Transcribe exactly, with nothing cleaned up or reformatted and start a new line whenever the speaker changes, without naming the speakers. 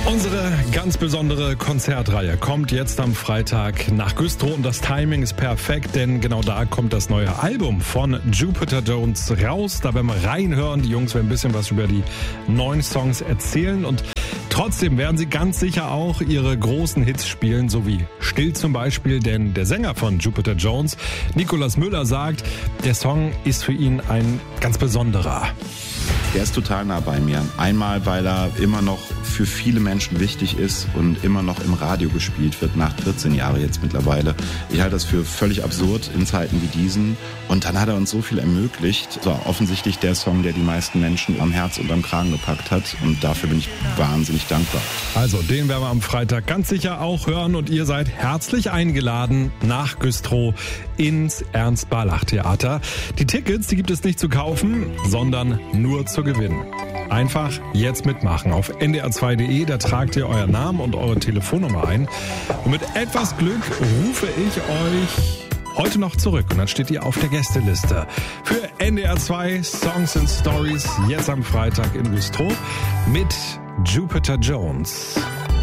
Unsere ganz besondere Konzertreihe kommt jetzt am Freitag nach Güstrow und das Timing ist perfekt, denn genau da kommt das neue Album von Jupiter Jones raus. Da werden wir reinhören, die Jungs werden ein bisschen was über die neuen Songs erzählen und trotzdem werden sie ganz sicher auch ihre großen Hits spielen, so wie Still zum Beispiel, denn der Sänger von Jupiter Jones, Nikolaus Müller, sagt, der Song ist für ihn ein ganz besonderer.
Der ist total nah bei mir. Einmal, weil er immer noch für viele Menschen wichtig ist und immer noch im Radio gespielt wird, nach vierzehn Jahren jetzt mittlerweile. Ich halte das für völlig absurd in Zeiten wie diesen. Und dann hat er uns so viel ermöglicht. So, offensichtlich der Song, der die meisten Menschen am Herz und am Kragen gepackt hat. Und dafür bin ich wahnsinnig dankbar.
Also, den werden wir am Freitag ganz sicher auch hören. Und ihr seid herzlich eingeladen nach Güstrow ins Ernst-Barlach-Theater. Die Tickets, die gibt es nicht zu kaufen, sondern nur zu gewinnen. Einfach jetzt mitmachen. Auf n d r zwei punkt d e, da tragt ihr euren Namen und eure Telefonnummer ein. Und mit etwas Glück rufe ich euch heute noch zurück. Und dann steht ihr auf der Gästeliste für N D R zwei Songs and Stories jetzt am Freitag in Güstrow mit Jupiter Jones.